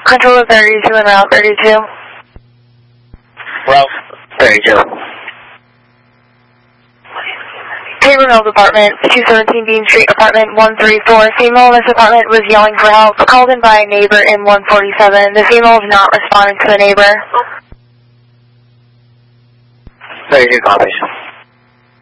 Control of 32 and Route 32. Route 32. Paper Mill Department, 217 Dean Street, apartment 134. Female in this apartment was yelling for help, called in by a neighbor in 147. The female is not responding to the neighbor. 32 copies.